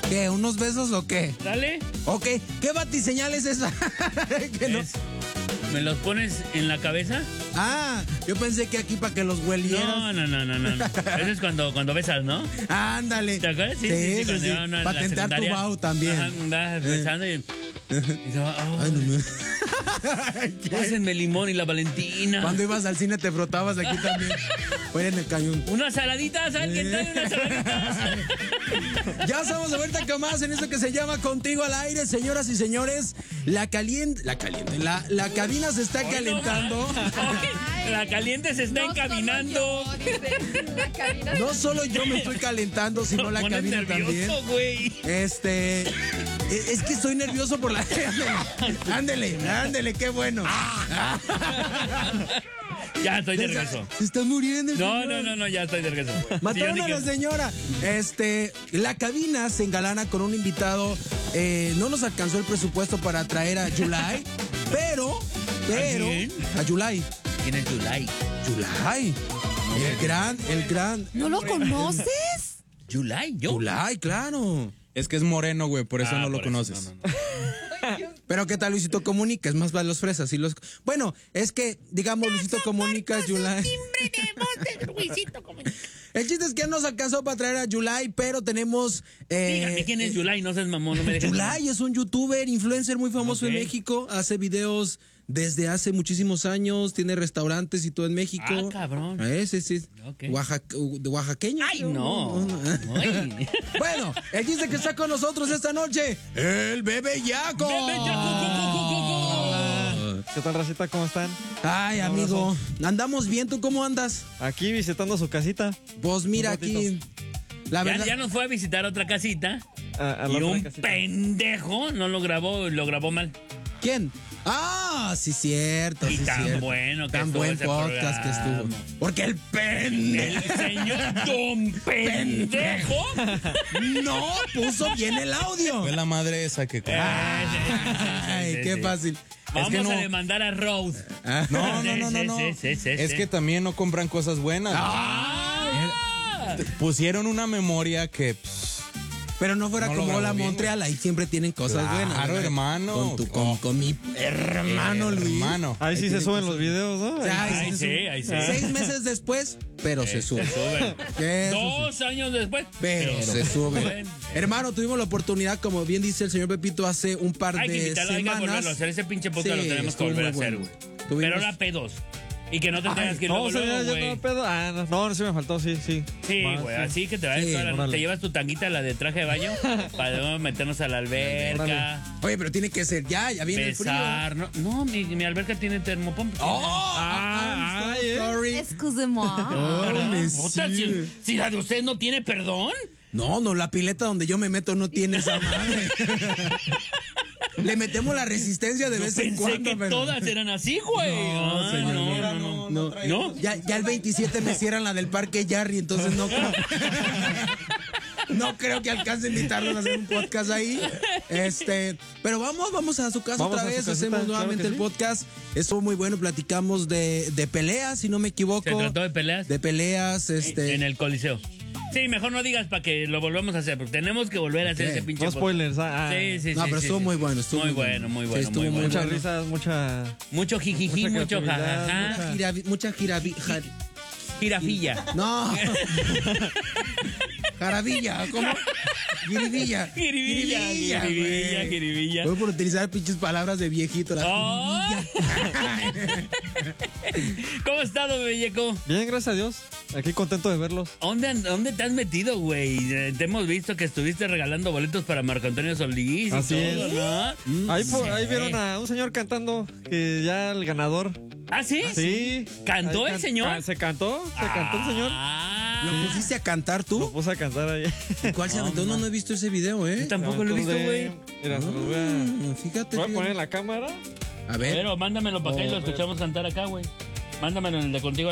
¿Qué? ¿Unos besos o qué? Dale. Ok, ¿qué batiseñal es esa? Que no. ¿Me los pones en la cabeza? Ah, yo pensé que aquí para que los huelieras. No. Eso es cuando besas, ¿no? Ándale. ¿Te acuerdas? Sí. Sí. Patentar tu bau también. Ajá, andas besando y se va, Ay, no. pásenme el limón y la Valentina. Cuando ibas al cine te frotabas aquí también. Oye, en el cañón. Unas saladitas, alguien trae unas saladitas. Ya estamos de vuelta con más en esto que se llama Contigo al Aire, señoras y señores. La cabina se está calentando. La caliente se está encaminando. No solo yo me estoy calentando, sino la cabina también. Güey. Es que estoy nervioso por la. Ándele, qué bueno. Ya estoy de regreso. Se está muriendo. No, ya estoy de regreso. Mataron a la señora. La cabina se engalana con un invitado. No nos alcanzó el presupuesto para traer a Yulai, pero a Yulai. ¿Quién es Yulai? Yulai. El gran. ¿No lo conoces? Yulai, yo. Yulai, claro. Es que es moreno, güey, por eso no lo por conoces. eso, no. Pero ¿qué tal Luisito Comunica? Es más para los fresas y los. Bueno, es que, digamos, Luisito Comunica, Yulai. El chiste es que nos alcanzó para traer a Yulai, pero tenemos. Dígame quién es Yulai, no seas mamón, no me dejes. Yulai es un youtuber, influencer muy famoso Ok. en México. Hace videos desde hace muchísimos años. Tiene restaurantes y todo en México. Ah, cabrón. Sí. Ok. De oaxaqueño. Ay, creo. no. Ay. Bueno, el chiste que está con nosotros esta noche, el Bebe Yaco. ¿Qué tal, racita? ¿Cómo están? Ay, amigo, andamos bien. ¿Tú cómo andas? Aquí visitando su casita. Pues mira, Un ratito. aquí. La verdad. Ya nos fue a visitar otra casita A la y otra un casita. pendejo no lo grabó mal. ¿Quién? Ah, sí, cierto. Y sí, tan cierto. bueno que Tan estuvo buen ese podcast que programa. estuvo. Porque el El pendejo señor Don Pendejo. no puso bien el audio. Fue la madre esa que. Ay, qué fácil. Vamos que no- a demandar a Rose. No. Sí. Es que también no compran cosas buenas. Ah. Pusieron una memoria que. Pero no fuera No lo como grabó la bien, Montreal, ahí siempre tienen cosas Claro, buenas. ¿verdad? hermano. Con mi hermano Luis. Hermano. Ahí sí se suben los videos, ¿no? Ahí Ahí se sube. sí, ahí sí. 6 meses después, pero se sube. suben. Eso sí. 2 años después. Pero se sube. Bueno. Hermano, tuvimos la oportunidad, como bien dice el señor Pepito, hace un par Hay que de invitarlo, hay que volverlo a semanas. hacer. Ese pinche podcast Sí, lo tenemos que estuvo volver a muy hacer, bueno. güey. Tuvimos- Pero ahora pedos. Y que no te tengas que ir No, luego, o sea, luego, ya güey. no pedo. No, sí me faltó, sí. Sí, Más, güey, sí. así que te vayas Sí, toda la noche. órale. Te llevas tu tanguita, la de traje de baño, para luego meternos a la alberca, Oye, pero tiene que ser ya viene el frío. besar. No, mi alberca tiene termopompa. I'm so sorry. Excusez-moi. Oh, Puta, si la de ustedes no tiene perdón. No, la pileta donde yo me meto no tiene esa madre. Le metemos la resistencia de Yo vez en pensé cuando, que pero. todas eran así, güey. No, Ay, señor, no. Ya el 27 me cierran la del Parque Yarri, entonces no creo. No creo que alcance a invitarlos a hacer un podcast ahí. Pero vamos a su casa Vamos otra a su vez, casita, hacemos claro nuevamente que el sí. podcast. Estuvo muy bueno, platicamos de peleas, si no me equivoco. ¿Se trató de peleas? De peleas, En el Coliseo. Sí, mejor no digas para que lo volvamos a hacer, porque tenemos que volver a hacer Ok. ese pinche No podcast. spoilers. Sí. No, pero estuvo muy bueno, estuvo muy muy bueno, bueno. muy Sí, bueno, estuvo muy muy bueno. Muchas bueno. risas, mucha. Mucho jijiji, Mucha mucho creatividad, jajaja. Mucha Jirafilla. No. Jaravilla, ¿cómo? Jiribilla. Jiribilla. Voy por utilizar pinches palabras de viejito. ¡Oh! ¿Cómo has estado, Belleco? Bien, gracias a Dios. Aquí contento de verlos. ¿Dónde te has metido, güey? Te hemos visto que estuviste regalando boletos para Marco Antonio Solís y Así todo, es. ¿no? Ahí vieron a un señor cantando que ya el ganador. ¿Ah, sí? Sí. ¿Cantó Ahí el señor? Se cantó el señor. ¿Lo pusiste a cantar Lo tú? puse a cantar ahí. ¿Cuál se aventó? No he visto ese video, ¿eh? Yo tampoco lo he visto, güey. Mira, se los voy a. Fíjate. Voy a poner en la cámara. A ver. Pero mándamelo para acá y lo a ver. escuchamos cantar acá, güey. Mándamelo en el de contigo.